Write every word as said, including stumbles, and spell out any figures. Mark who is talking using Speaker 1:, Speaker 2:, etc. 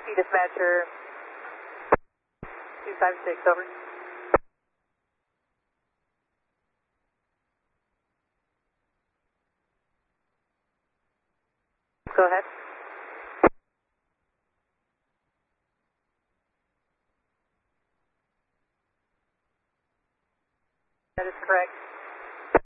Speaker 1: U P dispatcher two five six, over. Go ahead. That is correct.